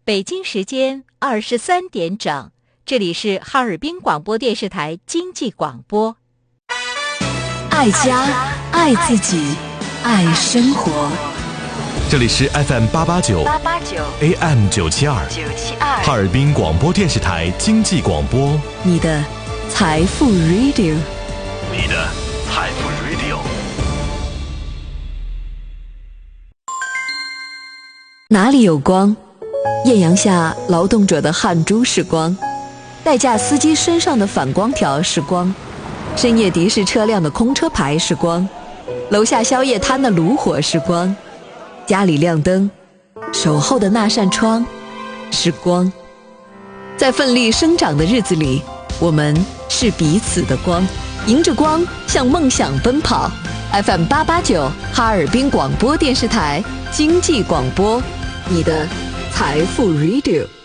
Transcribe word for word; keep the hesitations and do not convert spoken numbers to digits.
北京时间二十三点整，这里是哈尔滨广播电视台经济广播。 爱家，爱自己，爱生活。 这里是 F M 八八九 A M 九七二哈尔滨广播电视台经济广播， 你的财富 Radio， 你的财富 Radio。 哪里有光？艳阳下劳动者的汗珠是光，代驾司机身上的反光条是光，深夜的士车辆的空车牌是光，楼下宵夜摊的炉火是光，家里亮灯，守候的那扇窗是光。在奋力生长的日子里，我们是彼此的光，迎着光向梦想奔跑。 F M 八八九哈尔滨广播电视台经济广播，你的财富 Radio。